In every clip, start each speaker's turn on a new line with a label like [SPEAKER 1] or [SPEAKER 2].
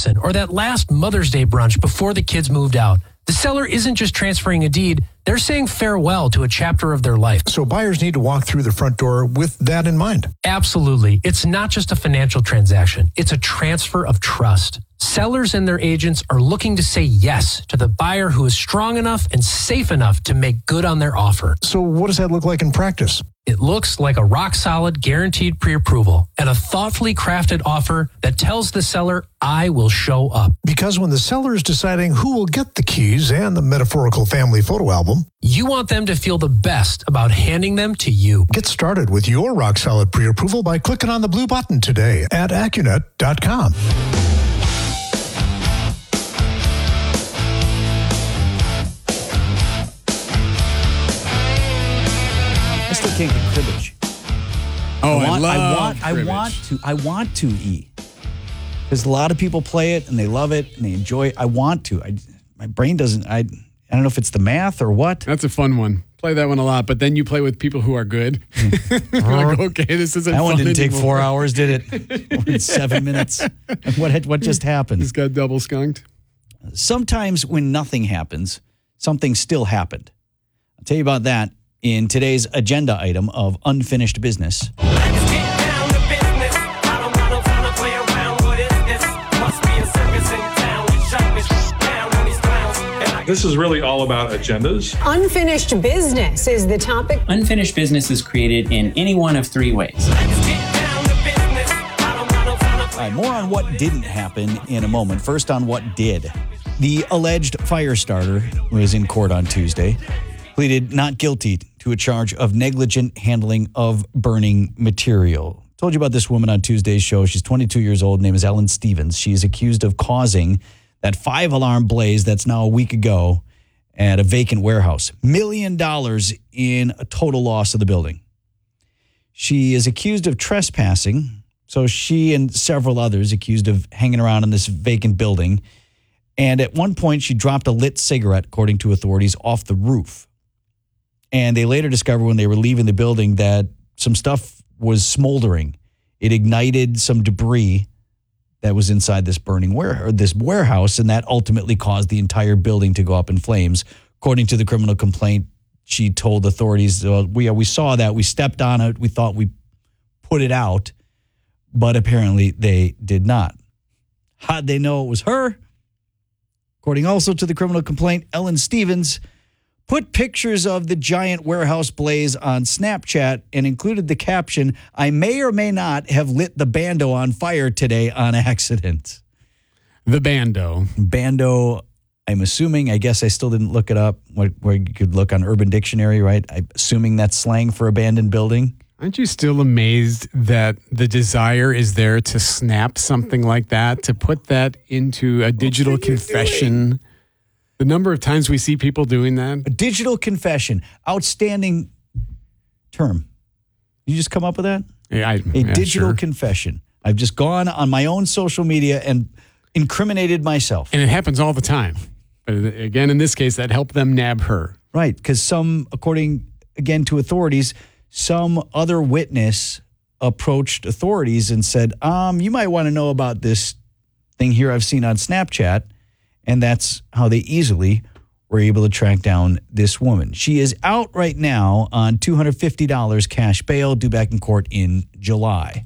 [SPEAKER 1] medicine or that last Mother's Day brunch before the kids moved out. The seller isn't just transferring a deed, they're saying farewell to a chapter of their life.
[SPEAKER 2] So buyers need to walk through the front door with that in mind.
[SPEAKER 1] Absolutely. It's not just a financial transaction. It's a transfer of trust. Sellers and their agents are looking to say yes to the buyer who is strong enough and safe enough to make good on their offer.
[SPEAKER 2] So what does that look like in practice?
[SPEAKER 1] It looks like a rock-solid, guaranteed pre-approval and a thoughtfully crafted offer that tells the seller, I will show up.
[SPEAKER 2] Because when the seller is deciding who will get the keys and the metaphorical family photo album,
[SPEAKER 1] you want them to feel the best about handing them to you.
[SPEAKER 2] Get started with your rock-solid pre-approval by clicking on the blue button today at Accunet.com.
[SPEAKER 3] I still can't get cribbage.
[SPEAKER 4] Oh, I love cribbage.
[SPEAKER 3] I want to eat. Because a lot of people play it and they love it and they enjoy it. I want to. My brain doesn't. I don't know if it's the math or what.
[SPEAKER 4] That's a fun one. Play that one a lot, but then you play with people who are good. Like, okay, this isn't.
[SPEAKER 3] That one
[SPEAKER 4] fun
[SPEAKER 3] didn't take
[SPEAKER 4] anymore.
[SPEAKER 3] 4 hours, did it? Or 7 minutes. And what just happened?
[SPEAKER 4] He's got double skunked.
[SPEAKER 3] Sometimes when nothing happens, something still happened. I'll tell you about that in today's agenda item of unfinished business.
[SPEAKER 5] Let's get down to business. I don't got no time to play around. What is this? Must be a circus in town. We shut this down on these clowns.
[SPEAKER 6] This is really all about agendas.
[SPEAKER 7] Unfinished business is the topic.
[SPEAKER 8] Unfinished business is created in any one of three ways.
[SPEAKER 5] Let's get down to business. I don't got no time to play
[SPEAKER 3] All right, more on what didn't happen in a moment. First on what did. The alleged fire starter was in court on Tuesday, pleaded not guilty to a charge of negligent handling of burning material. Told you about this woman on Tuesday's show. She's 22 years old. Name is Ellen Stevens. She is accused of causing that 5-alarm blaze that's now a week ago at a vacant warehouse. $1 million in a total loss of the building. She is accused of trespassing. So she and several others accused of hanging around in this vacant building. And at one point, she dropped a lit cigarette, according to authorities, off the roof. And they later discovered when they were leaving the building that some stuff was smoldering. It ignited some debris that was inside this burning warehouse, and that ultimately caused the entire building to go up in flames. According to the criminal complaint, she told authorities, we saw that, we stepped on it, we thought we put it out, but apparently they did not. How'd they know it was her? According also to the criminal complaint, Ellen Stevens put pictures of the giant warehouse blaze on Snapchat and included the caption, I may or may not have lit the Bando on fire today on accident.
[SPEAKER 4] The Bando.
[SPEAKER 3] Bando, I'm assuming, I guess I still didn't look it up, where you could look on Urban Dictionary, right? I'm assuming that's slang for abandoned building.
[SPEAKER 4] Aren't you still amazed that the desire is there to snap something like that, to put that into a digital confession? The number of times we see people doing that.
[SPEAKER 3] A digital confession. Outstanding term. You just come up with that?
[SPEAKER 4] Yeah,
[SPEAKER 3] digital
[SPEAKER 4] sure.
[SPEAKER 3] confession. I've just gone on my own social media and incriminated myself.
[SPEAKER 4] And it happens all the time. But again, in this case, that helped them nab her.
[SPEAKER 3] Right, because according, again, to authorities, some other witness approached authorities and said, you might want to know about this thing here I've seen on Snapchat. And that's how they easily were able to track down this woman. She is out right now on $250 cash bail, due back in court in July.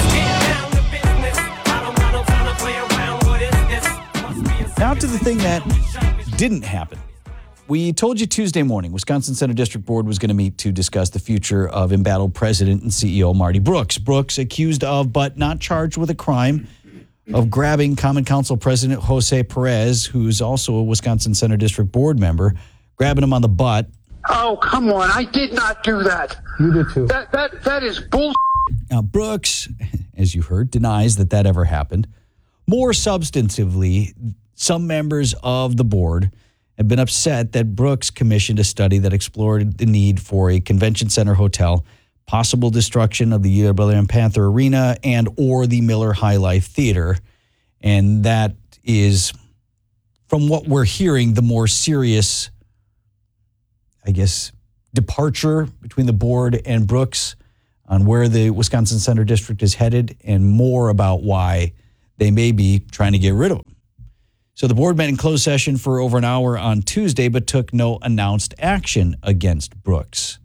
[SPEAKER 3] Now to the thing that didn't happen. We told you Tuesday morning, Wisconsin Center District Board was going to meet to discuss the future of embattled President and CEO Marty Brooks. Brooks accused of, but not charged with a crime, of grabbing Common Council President Jose Perez, who's also a Wisconsin Center District Board member, grabbing him on the butt.
[SPEAKER 9] Oh, come on. I did not do that.
[SPEAKER 2] You did too.
[SPEAKER 9] That is bull.
[SPEAKER 3] Now, Brooks, as you heard, denies that ever happened. More substantively, some members of the board have been upset that Brooks commissioned a study that explored the need for a convention center hotel, possible destruction of the UWM Panther Arena and or the Miller High Life Theater. And that is, from what we're hearing, the more serious, I guess, departure between the board and Brooks on where the Wisconsin Center District is headed, and more about why they may be trying to get rid of him. So the board met in closed session for over an hour on Tuesday, but took no announced action against Brooks.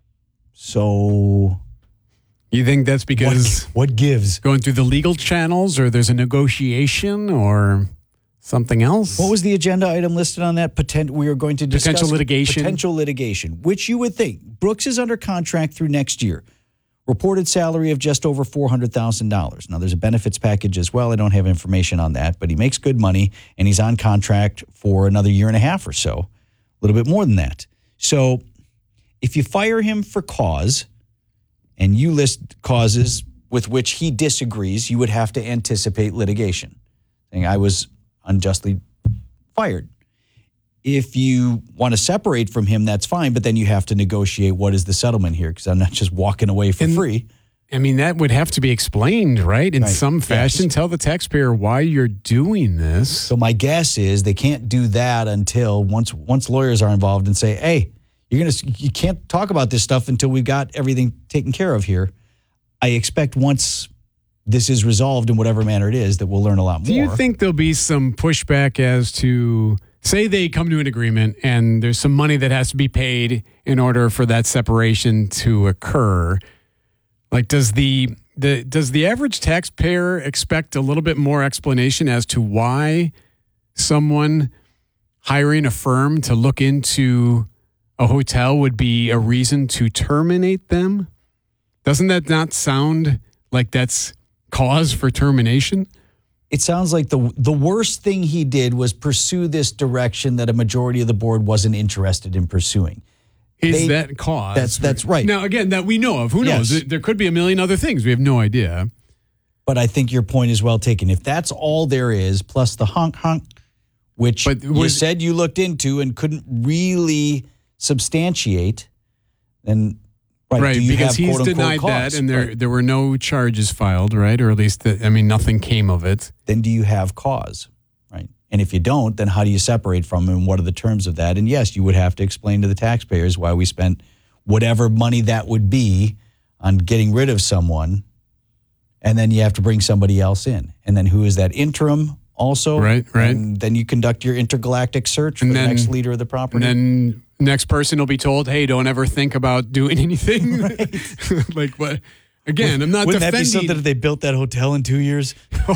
[SPEAKER 3] So
[SPEAKER 4] You think that's because
[SPEAKER 3] what gives?
[SPEAKER 4] Going through the legal channels, or there's a negotiation, or something else?
[SPEAKER 3] What was the agenda item listed on that? We are going to discuss
[SPEAKER 4] Potential litigation.
[SPEAKER 3] Potential litigation, which you would think. Brooks is under contract through next year. Reported salary of just over $400,000. Now, there's a benefits package as well. I don't have information on that, but he makes good money, and he's on contract for another year and a half or so, a little bit more than that. So if you fire him for cause, and you list causes with which he disagrees, you would have to anticipate litigation, saying I was unjustly fired. If you want to separate from him, that's fine, but then you have to negotiate what is the settlement here, because I'm not just walking away for free.
[SPEAKER 4] I mean, that would have to be explained, right? In some fashion,
[SPEAKER 3] Yes.
[SPEAKER 4] Tell the taxpayer why you're doing this.
[SPEAKER 3] So my guess is they can't do that until once lawyers are involved and say, hey, you can't talk about this stuff until we've got everything taken care of here. I expect once this is resolved in whatever manner it is that we'll learn a lot more.
[SPEAKER 4] Do you think there'll be some pushback as to, say they come to an agreement and there's some money that has to be paid in order for that separation to occur? Like, does the average taxpayer expect a little bit more explanation as to why someone hiring a firm to look into a hotel would be a reason to terminate them? Doesn't that not sound like that's cause for termination?
[SPEAKER 3] It sounds like the worst thing he did was pursue this direction that a majority of the board wasn't interested in pursuing.
[SPEAKER 4] Is that cause?
[SPEAKER 3] That's right.
[SPEAKER 4] Now, again, that we know of. Who
[SPEAKER 3] Yes.
[SPEAKER 4] knows? There could be a million other things. We have no idea.
[SPEAKER 3] But I think your point is well taken. If that's all there is, plus the honk, which you said you looked into and couldn't really substantiate, then
[SPEAKER 4] right,
[SPEAKER 3] do you
[SPEAKER 4] because
[SPEAKER 3] have
[SPEAKER 4] he's
[SPEAKER 3] quote-unquote
[SPEAKER 4] denied
[SPEAKER 3] cause?
[SPEAKER 4] that, and there were no charges filed, right? Or at least, nothing came of it.
[SPEAKER 3] Then do you have cause, right? And if you don't, then how do you separate from him? What are the terms of that? And yes, you would have to explain to the taxpayers why we spent whatever money that would be on getting rid of someone, and then you have to bring somebody else in. And then who is that interim also?
[SPEAKER 4] Right.
[SPEAKER 3] And then you conduct your intergalactic search for the next leader of the property.
[SPEAKER 4] And then next person will be told, hey, don't ever think about doing anything. Like what? Again, I'm not
[SPEAKER 3] Wouldn't
[SPEAKER 4] defending.
[SPEAKER 3] that be something if they built that hotel in 2 years?
[SPEAKER 4] Oh,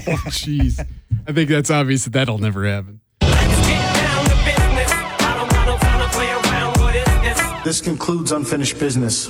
[SPEAKER 4] jeez. I think that's obvious that'll never happen.
[SPEAKER 5] Let's get down to business. I don't got no time to play around. What is this?
[SPEAKER 10] This concludes unfinished business.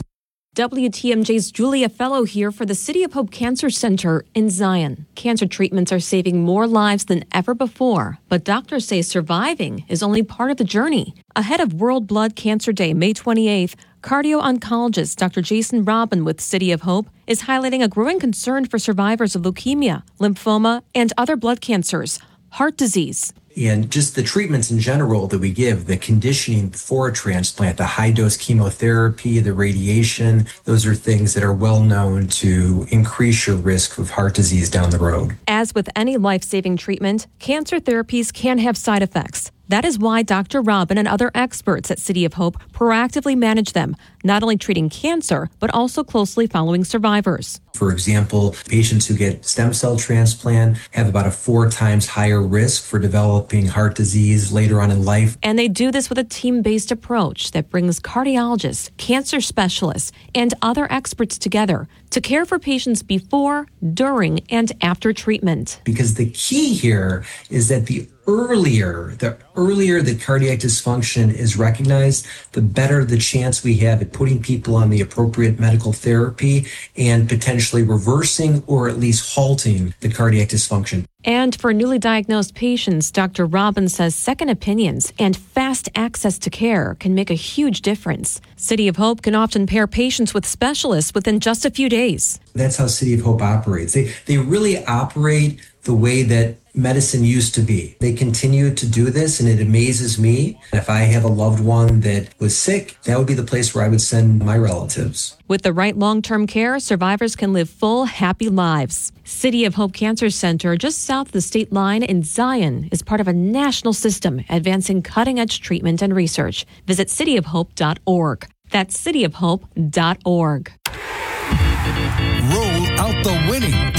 [SPEAKER 11] WTMJ's Julia Fellow here for the City of Hope Cancer Center in Zion. Cancer treatments are saving more lives than ever before, but doctors say surviving is only part of the journey. Ahead of World Blood Cancer Day, May 28th, cardio-oncologist Dr. Jason Robin with City of Hope is highlighting a growing concern for survivors of leukemia, lymphoma, and other blood cancers, heart disease.
[SPEAKER 12] And just the treatments in general that we give, the conditioning before a transplant, the high-dose chemotherapy, the radiation, those are things that are well known to increase your risk of heart disease down the road.
[SPEAKER 11] As with any life-saving treatment, cancer therapies can have side effects. That is why Dr. Robin and other experts at City of Hope proactively manage them, not only treating cancer, but also closely following survivors.
[SPEAKER 12] For example, patients who get stem cell transplant have about a 4 times higher risk for developing heart disease later on in life.
[SPEAKER 11] And they do this with a team-based approach that brings cardiologists, cancer specialists, and other experts together to care for patients before, during, and after treatment.
[SPEAKER 12] Because the key here is that the earlier that cardiac dysfunction is recognized, the better the chance we have at putting people on the appropriate medical therapy and potentially reversing or at least halting the cardiac dysfunction.
[SPEAKER 11] And for newly diagnosed patients, Dr. Robbins says second opinions and fast access to care can make a huge difference. City of Hope can often pair patients with specialists within just a few days.
[SPEAKER 12] That's how City of Hope operates. They really operate the way that medicine used to be. They continue to do this, and it amazes me. If I have a loved one that was sick, that would be the place where I would send my relatives.
[SPEAKER 11] With the right long-term care, survivors can live full, happy lives. City of Hope Cancer Center, just south of the state line in Zion, is part of a national system advancing cutting-edge treatment and research. Visit cityofhope.org. That's cityofhope.org.
[SPEAKER 13] Roll out the winning.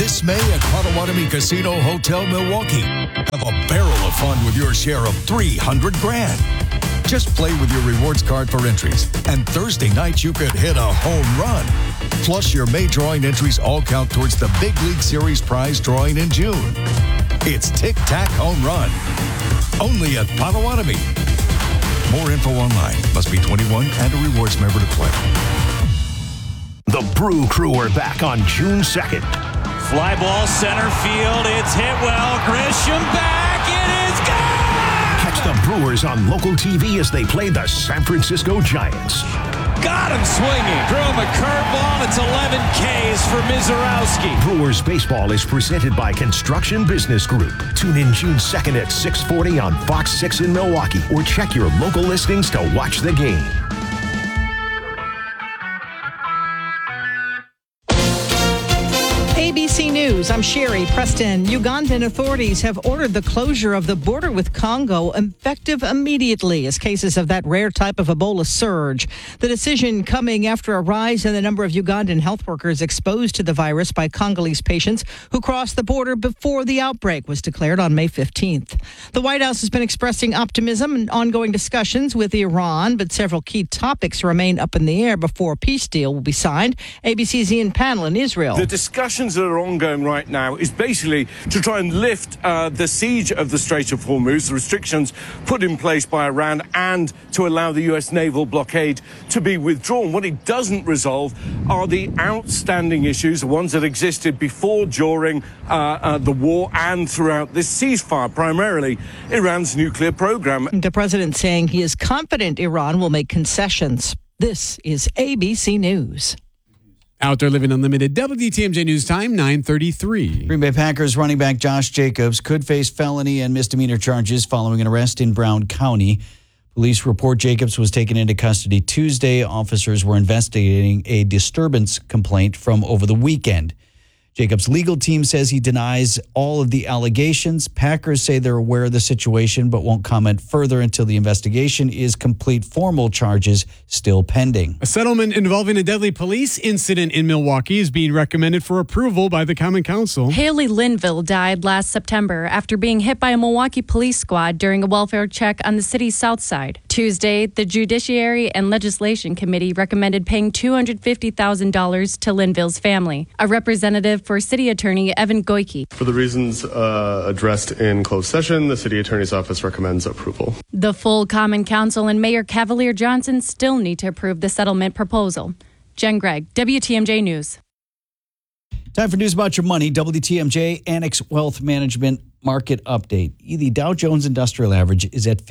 [SPEAKER 13] This May at Potawatomi Casino Hotel Milwaukee. Have a barrel of fun with your share of $300 grand. Just play with your rewards card for entries, and Thursday night you could hit a home run. Plus, your May drawing entries all count towards the Big League Series prize drawing in June. It's Tic Tac Home Run. Only at Potawatomi. More info online. Must be 21 and a rewards member to play.
[SPEAKER 14] The Brew Crew are back on June 2nd.
[SPEAKER 15] Fly ball center field. It's hit well. Grisham back. It is gone!
[SPEAKER 14] Catch the Brewers on local TV as they play the San Francisco Giants.
[SPEAKER 15] Got him swinging. Threw him a curveball. It's 11 Ks for Mizorowski.
[SPEAKER 14] Brewers baseball is presented by Construction Business Group. Tune in June 2nd at 6:40 on Fox 6 in Milwaukee, or check your local listings to watch the game.
[SPEAKER 16] ABC News, I'm Sherry Preston. Ugandan authorities have ordered the closure of the border with Congo effective immediately as cases of that rare type of Ebola surge. The decision coming after a rise in the number of Ugandan health workers exposed to the virus by Congolese patients who crossed the border before the outbreak was declared on May 15th. The White House has been expressing optimism and ongoing discussions with Iran, but several key topics remain up in the air before a peace deal will be signed. ABC's Ian Pannell in Israel.
[SPEAKER 17] The discussions that are ongoing right now is basically to try and lift the siege of the Strait of Hormuz, the restrictions put in place by Iran, and to allow the U.S. naval blockade to be withdrawn. What it doesn't resolve are the outstanding issues, the ones that existed before, during the war, and throughout this ceasefire, primarily Iran's nuclear program.
[SPEAKER 16] The president saying he is confident Iran will make concessions. This is ABC News.
[SPEAKER 4] Out there living unlimited. WTMJ News Time, 9:33.
[SPEAKER 3] Green Bay Packers running back Josh Jacobs could face felony and misdemeanor charges following an arrest in Brown County. Police report Jacobs was taken into custody Tuesday. Officers were investigating a disturbance complaint from over the weekend. Jacobs' legal team says he denies all of the allegations. Packers say they're aware of the situation but won't comment further until the investigation is complete. Formal charges still pending.
[SPEAKER 4] A settlement involving a deadly police incident in Milwaukee is being recommended for approval by the Common Council.
[SPEAKER 18] Haley Linville died last September after being hit by a Milwaukee police squad during a welfare check on the city's south side. Tuesday, the Judiciary and Legislation Committee recommended paying $250,000 to Linville's family. A representative for City Attorney Evan Goike.
[SPEAKER 19] For the reasons addressed in closed session, the City Attorney's Office recommends approval.
[SPEAKER 18] The full Common Council and Mayor Cavalier Johnson still need to approve the settlement proposal. Jen Gregg, WTMJ News.
[SPEAKER 3] Time for news about your money. WTMJ Annex Wealth Management Market Update. The Dow Jones Industrial Average is at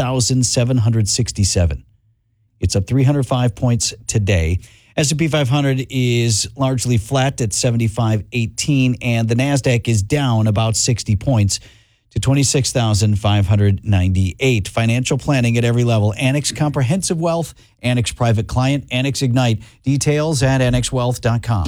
[SPEAKER 3] 50,767. It's up 305 points today. S&P 500 is largely flat at 75.18, and the NASDAQ is down about 60 points to 26,598. Financial planning at every level. Annex Comprehensive Wealth, Annex Private Client, Annex Ignite. Details at annexwealth.com.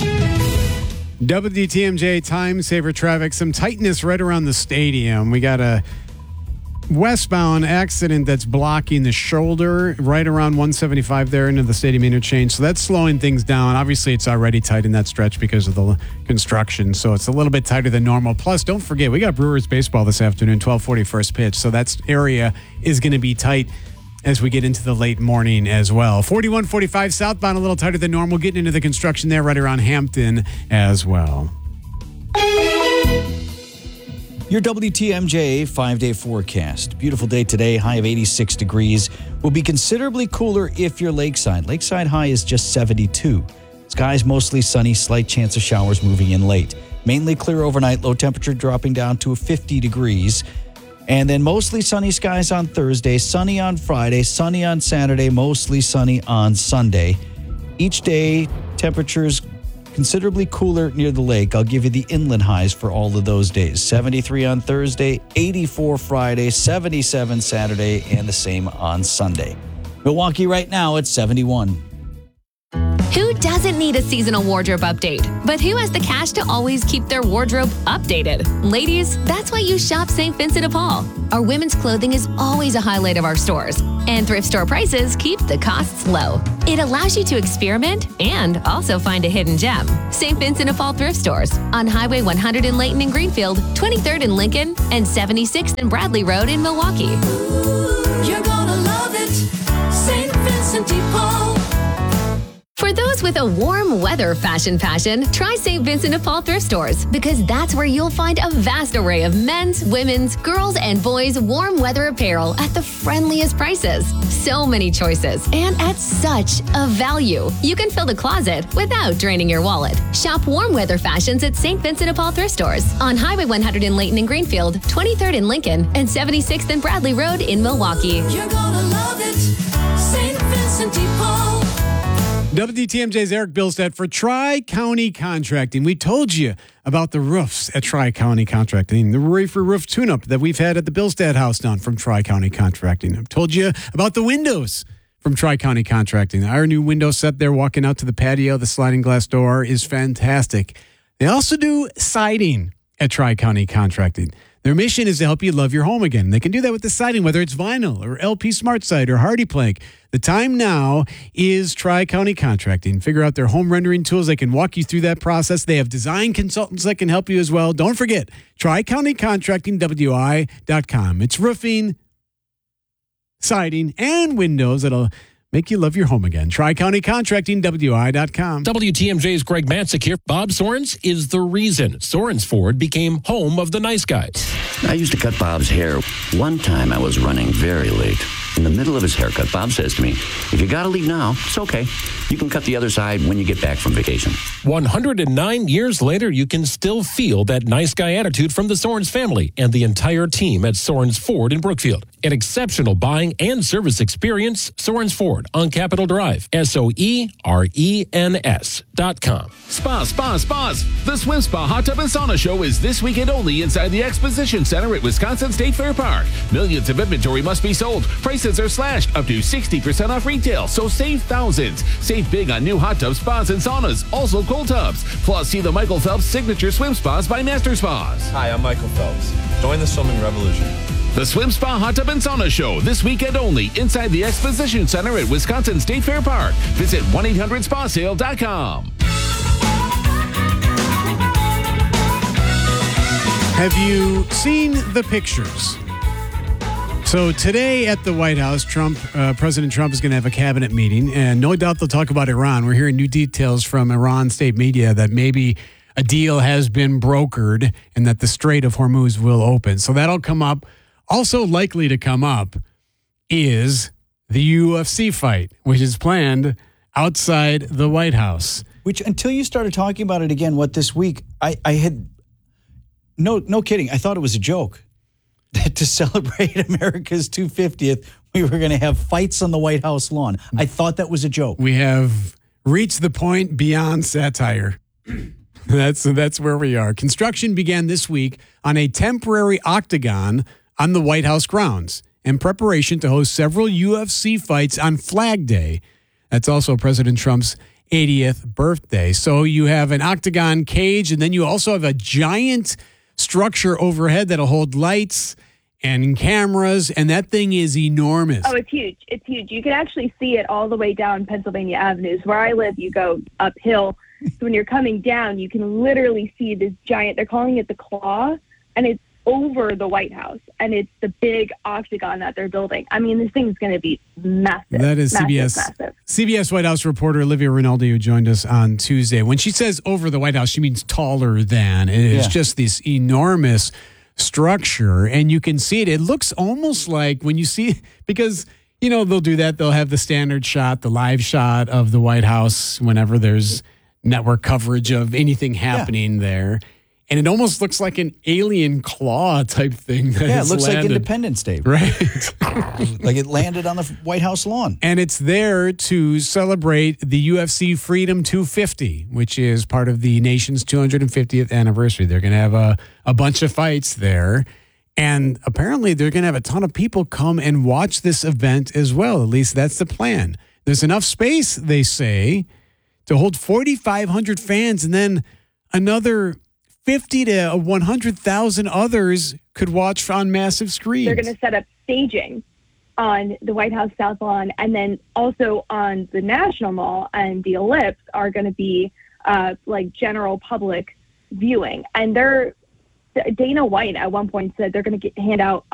[SPEAKER 4] WTMJ time saver traffic. Some tightness right around the stadium. We got a westbound accident that's blocking the shoulder right around 175 there into the stadium interchange. So that's slowing things down. Obviously, it's already tight in that stretch because of the construction. So it's a little bit tighter than normal. Plus, don't forget, we got Brewers baseball this afternoon, 12:40 first pitch. So that area is going to be tight as we get into the late morning as well. 4145 southbound, a little tighter than normal. Getting into the construction there right around Hampton as well.
[SPEAKER 3] Your WTMJ 5-day forecast. Beautiful day today, high of 86 degrees. Will be considerably cooler if you're lakeside. Lakeside high is just 72. Skies mostly sunny, slight chance of showers moving in late. Mainly clear overnight, low temperature dropping down to 50 degrees. And then mostly sunny skies on Thursday, sunny on Friday, sunny on Saturday, mostly sunny on Sunday. Each day, temperatures considerably cooler near the lake. I'll give you the inland highs for all of those days. 73 on Thursday, 84 Friday, 77 Saturday, and the same on Sunday. Milwaukee right now at 71.
[SPEAKER 20] Who doesn't need a seasonal wardrobe update? But who has the cash to always keep their wardrobe updated? Ladies, that's why you shop St. Vincent de Paul. Our women's clothing is always a highlight of our stores, and thrift store prices keep the costs low. It allows you to experiment and also find a hidden gem. St. Vincent de Paul thrift stores on Highway 100 in Layton and Greenfield, 23rd in Lincoln, and 76th and Bradley Road in Milwaukee.
[SPEAKER 5] You're gonna love it, St. Vincent de Paul.
[SPEAKER 20] For those with a warm weather fashion, try St. Vincent de Paul thrift stores, because that's where you'll find a vast array of men's, women's, girls, and boys' warm weather apparel at the friendliest prices. So many choices and at such a value. You can fill the closet without draining your wallet. Shop warm weather fashions at St. Vincent de Paul thrift stores on Highway 100 in Layton and Greenfield, 23rd in Lincoln, and 76th and Bradley Road in Milwaukee.
[SPEAKER 5] You're gonna love it, St. Vincent de Paul.
[SPEAKER 4] WTMJ's Eric Bilstead for Tri-County Contracting. We told you about the roofs at Tri-County Contracting, the reefer roof tune-up that we've had at the Bilstead house down from Tri-County Contracting. I've told you about the windows from Tri-County Contracting. Our new window set there, walking out to the patio, the sliding glass door is fantastic. They also do siding at Tri-County Contracting. Their mission is to help you love your home again. They can do that with the siding, whether it's vinyl or LP Smart Side or Hardy Plank. The time now is Tri-County Contracting. Figure out their home rendering tools. They can walk you through that process. They have design consultants that can help you as well. Don't forget, Tri-County Contracting, WI.com. It's roofing, siding, and windows that'll make you love your home again. Tri-County Contracting, WI.com.
[SPEAKER 21] WTMJ's Greg Matzik here. Bob Sorens is the reason Sorens Ford became home of the nice guys.
[SPEAKER 22] I used to cut Bob's hair. One time I was running very late. In the middle of his haircut, Bob says to me, "If you got to leave now, it's okay. You can cut the other side when you get back from vacation."
[SPEAKER 21] 109 years later, you can still feel that nice guy attitude from the Sorens family and the entire team at Sorens Ford in Brookfield. An exceptional buying and service experience, Sorens Ford on Capitol Drive, SOERENS.com.
[SPEAKER 23] Spas. The Swim Spa Hot Tub and Sauna Show is this weekend only inside the Exposition Center at Wisconsin State Fair Park. Millions of inventory must be sold. Prices are slashed up to 60% off retail, so save thousands. Save big on new hot tubs, spas, and saunas, also cold tubs. Plus, see the Michael Phelps Signature Swim Spas by Master Spas.
[SPEAKER 24] Hi, I'm Michael Phelps. Join the swimming revolution.
[SPEAKER 23] The Swim Spa Hot Tub and Sauna Show this weekend only inside the Exposition Center at Wisconsin State Fair Park. Visit 1-800-SPASale.com.
[SPEAKER 4] Have you seen the pictures? So today at the White House, President Trump is going to have a cabinet meeting, and no doubt they'll talk about Iran. We're hearing new details from Iran state media that maybe a deal has been brokered and that the Strait of Hormuz will open. So that'll come up. Also likely to come up is the UFC fight, which is planned outside the White House.
[SPEAKER 3] Which, until you started talking about it again, this week, I had, no kidding, I thought it was a joke. That to celebrate America's 250th, we were going to have fights on the White House lawn. I thought that was a joke.
[SPEAKER 4] We have reached the point beyond satire. That's where we are. Construction began this week on a temporary octagon on the White House grounds in preparation to host several UFC fights on Flag Day. That's also President Trump's 80th birthday. So you have an octagon cage, and then you also have a giant structure overhead that'll hold lights and cameras, and that thing is enormous.
[SPEAKER 25] Oh, it's huge. It's huge. You can actually see it all the way down Pennsylvania Avenues. Where I live, you go uphill. So when you're coming down, you can literally see this giant, they're calling it the Claw, and it's over the White House, and it's the big octagon that they're building. I mean, this thing's going to be massive.
[SPEAKER 4] That is CBS White House reporter Olivia Rinaldi, who joined us on Tuesday. When she says over the White House, she means taller than. It's just this enormous structure, and you can see it. It looks almost like when you see, because, you know, they'll do that. They'll have the standard shot, the live shot of the White House whenever there's network coverage of anything happening there. And it almost looks like an alien claw type thing.
[SPEAKER 3] It looks like Independence Day.
[SPEAKER 4] Right.
[SPEAKER 3] Like it landed on the White House lawn.
[SPEAKER 4] And it's there to celebrate the UFC Freedom 250, which is part of the nation's 250th anniversary. They're going to have a bunch of fights there. And apparently they're going to have a ton of people come and watch this event as well. At least that's the plan. There's enough space, they say, to hold 4,500 fans, and then another 50 to 100,000 others could watch on massive screens.
[SPEAKER 25] They're going to set up staging on the White House South Lawn, and then also on the National Mall and the Ellipse are going to be like general public viewing. And Dana White at one point said they're going to hand out